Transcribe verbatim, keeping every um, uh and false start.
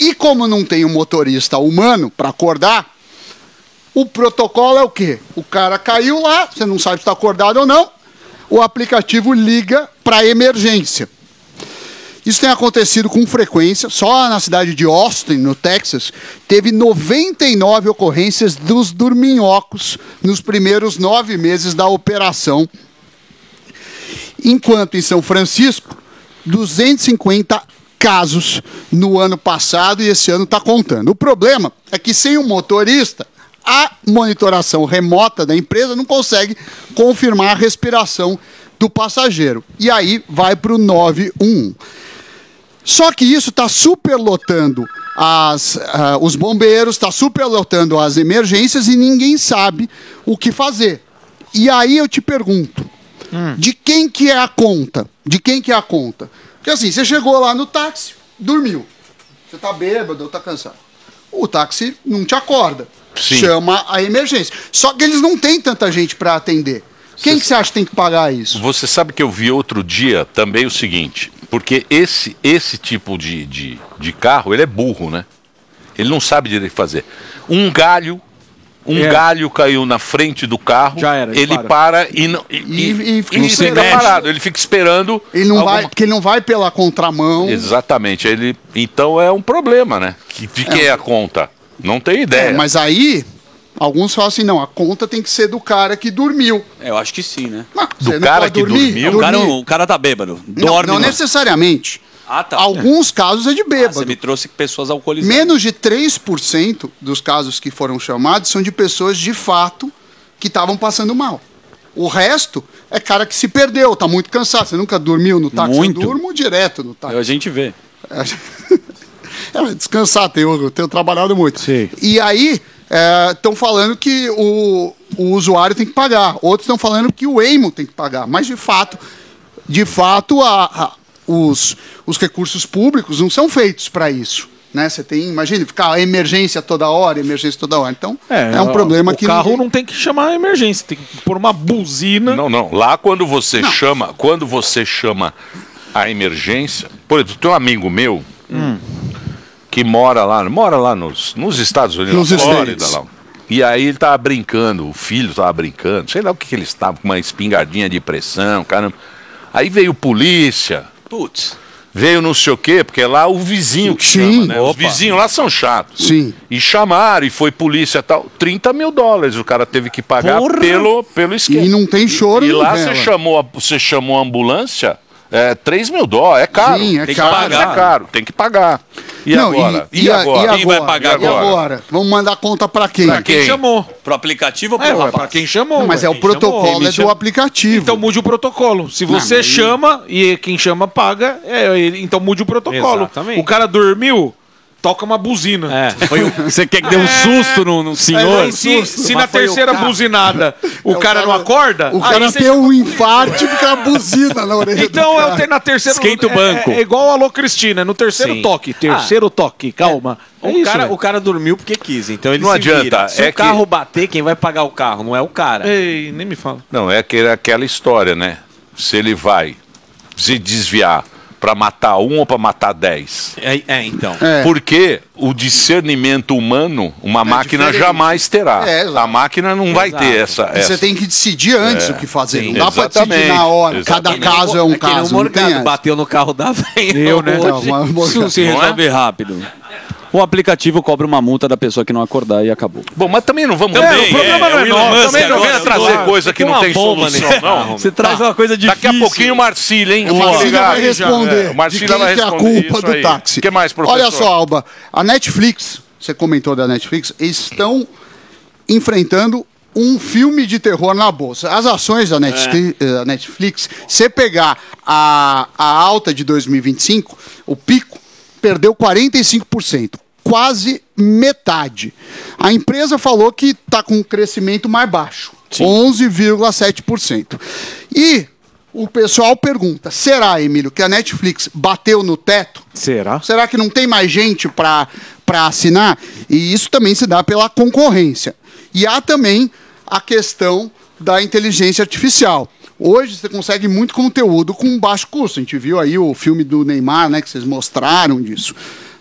E como não tem um motorista humano para acordar, o protocolo é o quê? O cara caiu lá, você não sabe se está acordado ou não, o aplicativo liga para emergência. Isso tem acontecido com frequência. Só na cidade de Austin, no Texas, teve noventa e nove ocorrências dos dorminhocos nos primeiros nove meses da operação. Enquanto em São Francisco, duzentos e cinquenta casos no ano passado e esse ano está contando. O problema é que sem um motorista, a monitoração remota da empresa não consegue confirmar a respiração do passageiro. E aí vai para o nove um um. Só que isso está superlotando as, uh, os bombeiros, está superlotando as emergências e ninguém sabe o que fazer. E aí eu te pergunto, hum. de quem que é a conta? De quem que é a conta? Porque assim, você chegou lá no táxi, dormiu. Você está bêbado ou está cansado. O táxi não te acorda. Sim. Chama a emergência. Só que eles não têm tanta gente para atender. Quem você, que você acha que tem que pagar isso? Você sabe que eu vi outro dia também o seguinte, porque esse, esse tipo de, de, de carro, ele é burro, né? Ele não sabe direito fazer. Um galho, um é. galho caiu na frente do carro, já era, ele, ele para, para e, não, e, e, e, e fica, fica parado, ele fica esperando. Ele não alguma... vai, porque ele não vai pela contramão. Exatamente, ele, então é um problema, né? De quem é, é a conta? Não tem ideia. É, mas aí... Alguns falam assim, não, a conta tem que ser do cara que dormiu. É, eu acho que sim, né? Mas do cara que dormir, dormiu? dormir. O, cara, o cara tá bêbado. Dorme. Não, não necessariamente. Ah, tá. Alguns casos é de bêbado. Ah, você me trouxe pessoas alcoolizadas. Menos de três por cento dos casos que foram chamados são de pessoas, de fato, que estavam passando mal. O resto é cara que se perdeu, tá muito cansado. Você nunca dormiu no táxi? Muito. Eu durmo direto no táxi. A gente vê. É, descansar, tenho, tenho trabalhado muito. Sim. E aí... estão é, falando que o, o usuário tem que pagar. Outros estão falando que o Waymo tem que pagar. Mas, de fato, de fato a, a, os, os recursos públicos não são feitos para isso. Né? Você tem, imagina, ficar emergência toda hora, emergência toda hora. Então, é, é um problema o que... O carro não, não tem que chamar a emergência, tem que pôr uma buzina. Não, não. Lá, quando você não. chama, quando você chama a emergência... Por exemplo, tem um amigo meu... Hum. que mora lá, mora lá nos, nos Estados Unidos, na Flórida, lá. E aí ele tava brincando, o filho tava brincando, sei lá o que, que eles estavam, com uma espingardinha de pressão, caramba. Aí veio polícia, putz, veio não sei o quê, porque lá o vizinho que Sim. chama, né? Os vizinhos lá são chatos. Sim. E chamaram, e foi polícia e tal, trinta mil dólares o cara teve que pagar pelo, pelo esquema. E não tem choro. E, e lá você chamou, você chamou a ambulância... É, três mil dólares, é caro. Sim, é tem caro. que pagar. É caro, tem que pagar. E não, agora? E, e, e agora? agora? Quem vai pagar e agora? agora? Vamos mandar conta para quem? Pra quem, quem chamou. Pro aplicativo ou pro é, rapaz? Pra quem chamou. Não, mas ué. é o quem protocolo chamou. é do aplicativo. Então mude o protocolo. Se você não, chama e quem chama paga, é, então mude o protocolo. Exatamente. O cara dormiu, toca uma buzina. É, foi o, você quer que dê um susto no, no senhor? É, se se na terceira buzinada o, é, o cara, cara não acorda... O cara você... tem um infarte e fica a buzina na orelha então, do eu cara. tenho na terceira... Esquenta o banco. É, é igual Alô Cristina, no terceiro Sim. toque. Terceiro ah, toque, calma. É, é o, isso, cara, né? o cara dormiu porque quis, então ele não se adianta. vira. Se é o carro que... bater, quem vai pagar o carro? Não é o cara. Ei, nem me fala. Não, é aquele, aquela história, né? Se ele vai se desviar para matar um ou para matar dez. É, é então. É. Porque o discernimento humano, uma é máquina diferente. Jamais terá. É, a máquina não exato. Vai ter essa, essa. Você tem que decidir antes é. O que fazer. Sim. Não dá para decidir na hora. Exatamente. Cada caso é um é caso. Um não bateu no carro da velha. Eu, né? Isso se resolve rápido. O aplicativo cobra uma multa da pessoa que não acordar e acabou. Bom, mas também não vamos... Também, é, o problema é, não é, é nosso. Também não venha trazer coisa que não tem solução, não. Você traz uma coisa difícil. Daqui a pouquinho o Marcílio, hein? O Marcílio vai responder. O Marcílio vai responder. Que é a culpa do táxi. O que mais, professor? Olha só, Alba. A Netflix, você comentou da Netflix, estão enfrentando um filme de terror na bolsa. As ações da Netflix, é. Netflix se pegar a, a alta de dois mil e vinte e cinco, o pico, perdeu quarenta e cinco por cento. Quase metade. A empresa falou que está com um crescimento mais baixo, sim, onze vírgula sete por cento. E o pessoal pergunta, será, Emílio, que a Netflix bateu no teto? Será? Será que não tem mais gente para para assinar? E isso também se dá pela concorrência. E há também a questão da inteligência artificial. Hoje você consegue muito conteúdo com baixo custo. A gente viu aí o filme do Neymar, né, que vocês mostraram disso.